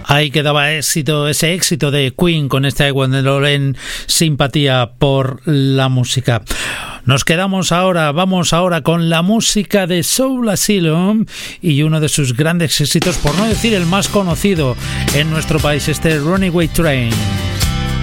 Ahí quedaba ese éxito de Queen con este I Want to Know en simpatía por la música. Vamos ahora con la música de Soul Asylum y uno de sus grandes éxitos, por no decir el más conocido en nuestro país, este Runaway Train.